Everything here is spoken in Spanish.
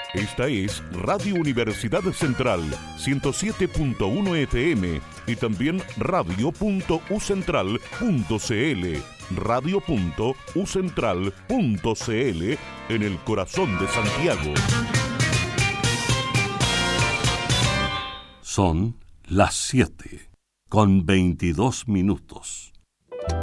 Esta es Radio Universidad Central, 107.1 FM y también radio.ucentral.cl, radio.ucentral.cl en el corazón de Santiago. Son las 7:22.